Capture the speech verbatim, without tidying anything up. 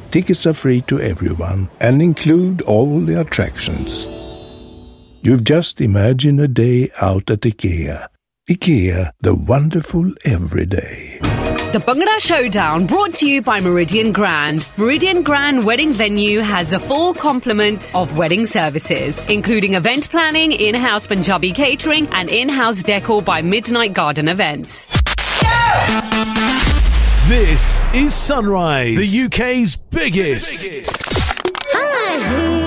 Tickets are free to everyone and include all the attractions. You've just imagined a day out at IKEA. IKEA, the wonderful everyday. The Bhangra Showdown, brought to you by Meridian Grand. Meridian Grand Wedding Venue has a full complement of wedding services, including event planning, in-house Punjabi catering, and in-house decor by Midnight Garden Events. This is Sunrise, the U K's biggest, biggest.